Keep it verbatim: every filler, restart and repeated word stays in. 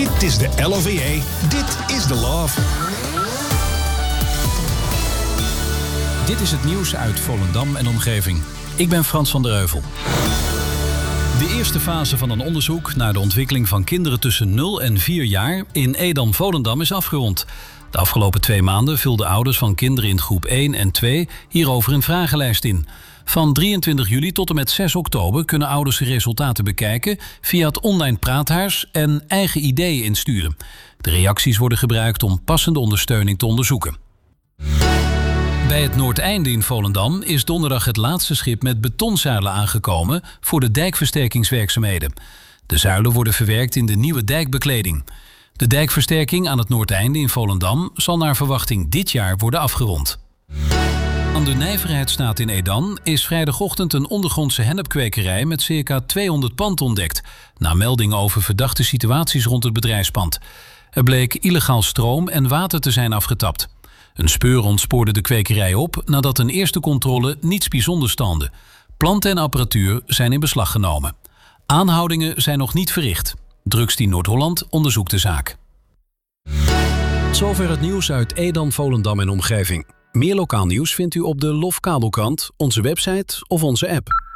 Dit is de L O V E. Dit is The Love. Dit is het nieuws uit Volendam en omgeving. Ik ben Frans van der Heuvel. De eerste fase van een onderzoek naar de ontwikkeling van kinderen tussen nul en vier jaar in Edam-Volendam is afgerond. De afgelopen twee maanden vulden ouders van kinderen in groep één en twee hierover een vragenlijst in. Van drieëntwintig juli tot en met zes oktober kunnen ouders de resultaten bekijken via het online praathuis en eigen ideeën insturen. De reacties worden gebruikt om passende ondersteuning te onderzoeken. Bij het Noordeinde in Volendam is donderdag het laatste schip met betonzuilen aangekomen voor de dijkversterkingswerkzaamheden. De zuilen worden verwerkt in de nieuwe dijkbekleding. De dijkversterking aan het Noordeinde in Volendam zal naar verwachting dit jaar worden afgerond. Aan de Nijverheidsstraat in Edam is vrijdagochtend een ondergrondse hennepkwekerij met circa tweehonderd pand ontdekt, na meldingen over verdachte situaties rond het bedrijfspand. Er bleek illegaal stroom en water te zijn afgetapt. Een speurhond spoorde de kwekerij op nadat een eerste controle niets bijzonders toonde. Planten en apparatuur zijn in beslag genomen. Aanhoudingen zijn nog niet verricht. Drugsteam Noord-Holland onderzoekt de zaak. Zover het nieuws uit Edam, Volendam en omgeving. Meer lokaal nieuws vindt u op de Love Kabelkrant, onze website of onze app.